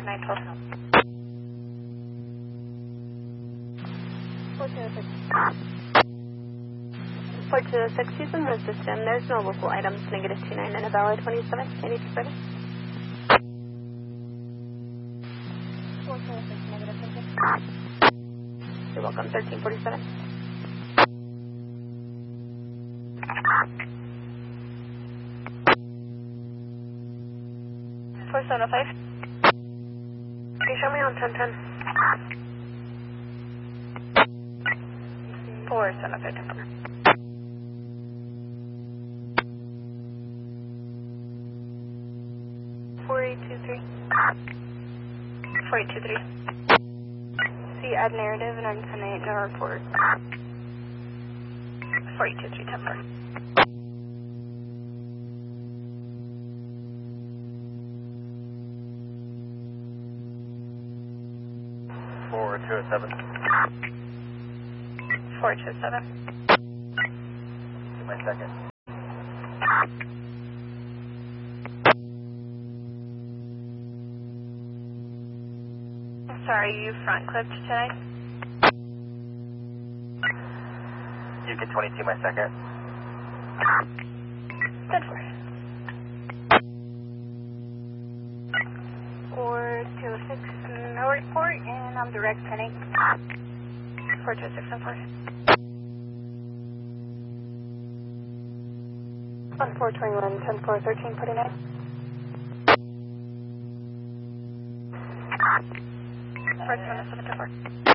912. 4206, use in the system. There's no local items, -29 and a valid 27. Any further? 4206, -26. You're welcome, 1347. 4705. Can you show me on 1010? 4705. 4823. 4823. See, add narrative and I'm 10-8, no report. 4823, 10-4. 4207. 4207. My second. Sorry, you front clipped today? You get 22 my second. 10-4. 4206, no report, and I'm direct 10-8. 4206 and 4. On 421, 10-4, 1349. 427 10-4.